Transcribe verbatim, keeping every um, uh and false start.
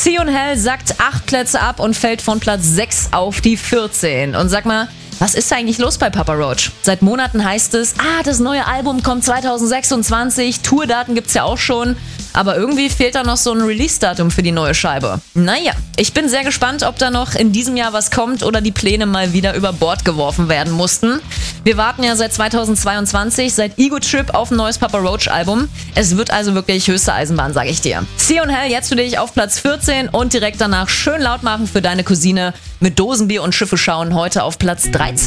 Sion Hell sackt acht Plätze ab und fällt von Platz sechs auf die vierzehn. Und sag mal, was ist eigentlich los bei Papa Roach? Seit Monaten heißt es, ah, das neue Album kommt zwanzig sechsundzwanzig, Tourdaten gibt's ja auch schon, aber irgendwie fehlt da noch so ein Release-Datum für die neue Scheibe. Naja, ich bin sehr gespannt, ob da noch in diesem Jahr was kommt oder die Pläne mal wieder über Bord geworfen werden mussten. Wir warten ja seit zweitausendzweiundzwanzig, seit Ego Trip auf ein neues Papa Roach Album. Es wird also wirklich höchste Eisenbahn, sag ich dir. Sion Hell jetzt für dich auf Platz vierzehn und direkt danach schön laut machen für deine Cousine mit Dosenbier und Schiffe schauen heute auf Platz dreizehn.